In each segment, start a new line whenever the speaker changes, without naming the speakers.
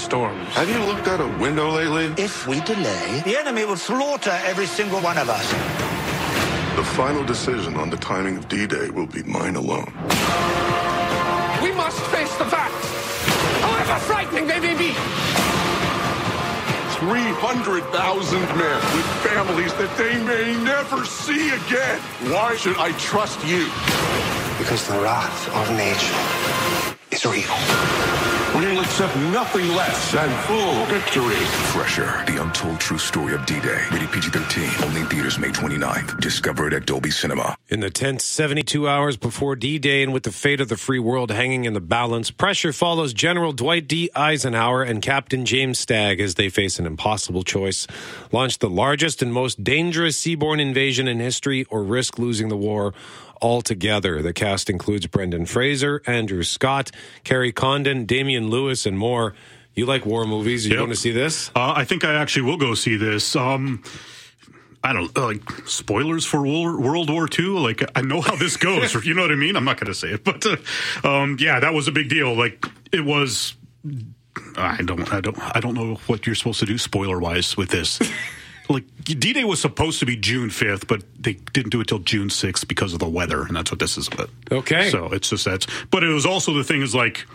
storms.
Have you looked out a window lately?
If we delay, the enemy will slaughter every single one of us.
The final decision on the timing of D-Day will be mine alone.
We must face the facts, however frightening they may be.
300,000 men with families that they may never see again. Why should I trust you?
Because the wrath of nature is real.
We'll accept nothing less than full victory.
Fresher, the untold true story of D-Day. Rated PG-13. Only in theaters May 29th. Discover it at Dolby Cinema.
In the tense 72 hours before D-Day and with the fate of the free world hanging in the balance, Pressure follows General Dwight D. Eisenhower and Captain James Stagg as they face an impossible choice. Launch the largest and most dangerous seaborne invasion in history or risk losing the war altogether. The cast includes Brendan Fraser, Andrew Scott, Kerry Condon, Damian Lewis, and more. You like war movies? You want to see this?
I think I actually will go see this. I don't like spoilers for World War II. Like, I know how this goes. You know what I mean? I'm not going to say it, but yeah, that was a big deal. Like, it was. I don't know what you're supposed to do spoiler wise with this. Like, D-Day was supposed to be June 5th, but they didn't do it till June 6th because of the weather, and that's what this is about.
Okay.
So it's just that. But it was also the thing is, like,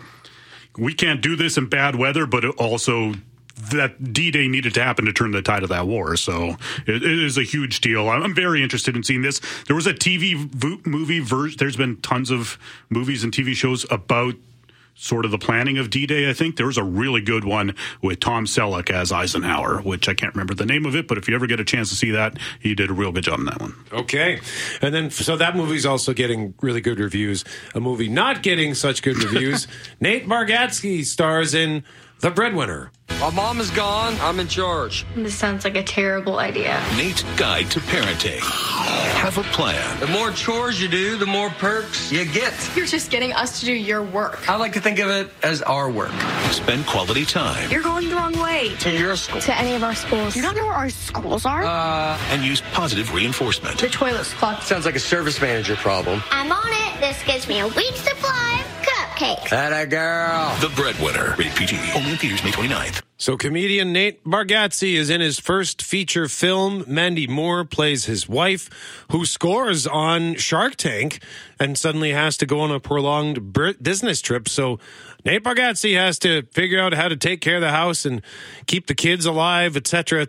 we can't do this in bad weather, but it also that D-Day needed to happen to turn the tide of that war. So it is a huge deal. I'm very interested in seeing this. There was a TV movie version. There's been tons of movies and TV shows about sort of the planning of D-Day, I think. There was a really good one with Tom Selleck as Eisenhower, which I can't remember the name of it, but if you ever get a chance to see that, he did a real good job in that one.
Okay. And then, so that movie's also getting really good reviews. A movie not getting such good reviews, Nate Bargatze stars in The Breadwinner.
While mom is gone, I'm in charge.
This sounds like a terrible idea.
Nate's Guide to Parenting. Have a plan.
The more chores you do, the more perks you get.
You're just getting us to do your work.
I like to think of it as our work.
Spend quality time.
You're going the wrong way.
To your school.
To any of our schools. You don't know where our schools are?
And use positive reinforcement.
The toilet's clogged.
Sounds like a service manager problem.
I'm on it. This gives me a week's supply of cupcakes.
Atta girl.
The Breadwinner. Rated PG. Only in theaters May 29th.
So comedian Nate Bargatze is in his first feature film. Mandy Moore plays his wife, who scores on Shark Tank and suddenly has to go on a prolonged business trip. So Nate Bargatze has to figure out how to take care of the house and keep the kids alive, et cetera,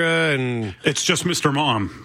and
it's just Mr. Mom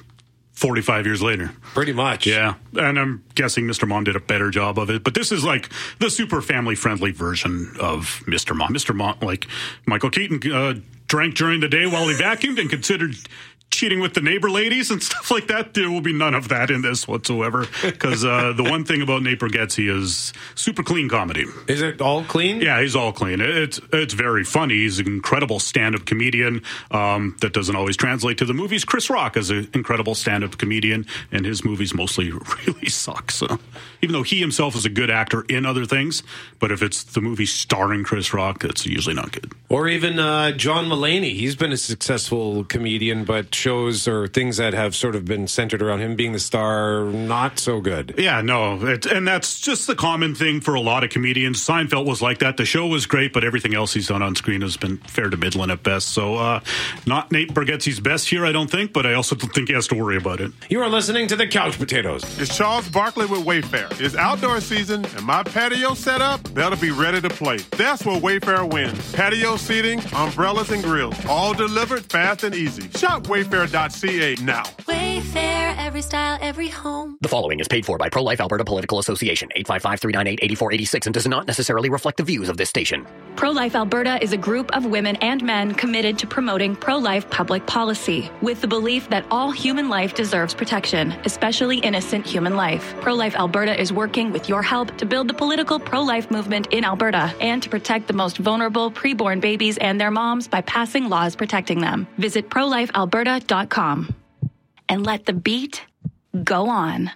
45 years later.
Pretty much.
Yeah. And I'm guessing Mr. Mom did a better job of it. But this is like the super family-friendly version of Mr. Mom. Mr. Mom, like Michael Keaton drank during the day while he vacuumed and considered cheating with the neighbor ladies and stuff like that. There will be none of that in this whatsoever. Because the one thing about Nate Bargatze is super clean comedy.
Is it all clean?
Yeah, he's all clean. It's very funny. He's an incredible stand-up comedian. That doesn't always translate to the movies. Chris Rock is an incredible stand-up comedian, and his movies mostly really suck. So even though he himself is a good actor in other things, but if it's the movie starring Chris Rock, it's usually not good.
Or even John Mulaney. He's been a successful comedian, but shows or things that have sort of been centered around him being the star, not so good.
Yeah, no. And that's just the common thing for a lot of comedians. Seinfeld was like that. The show was great, but everything else he's done on screen has been fair to middling at best. So not Nate Bargatze's best here, I don't think, but I also don't think he has to worry about it.
You are listening to The Couch Potatoes.
It's Charles Barkley with Wayfair. It's outdoor season, and my patio set up better be ready to play. That's where Wayfair wins. Patio seating, umbrellas, and grills. All delivered fast and easy. Shop Wayfair.ca now.
Wayfair, every style, every home.
The following is paid for by Pro-Life Alberta Political Association, 855-398-8486, and does not necessarily reflect the views of this station.
Pro-Life Alberta is a group of women and men committed to promoting pro-life public policy, with the belief that all human life deserves protection, especially innocent human life. Pro-Life Alberta is working with your help to build the political pro-life movement in Alberta and to protect the most vulnerable preborn babies and their moms by passing laws protecting them. Visit prolifealberta.com and let the beat go on.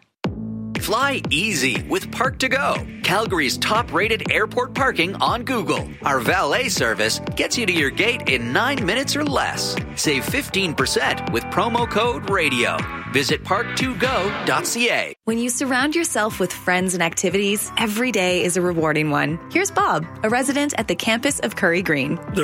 Fly easy with Park2Go, Calgary's top-rated airport parking on Google. Our valet service gets you to your gate in 9 minutes or less. Save 15% with promo code RADIO. Visit park2go.ca.
When you surround yourself with friends and activities, every day is a rewarding one. Here's Bob, a resident at the campus of Curry Green.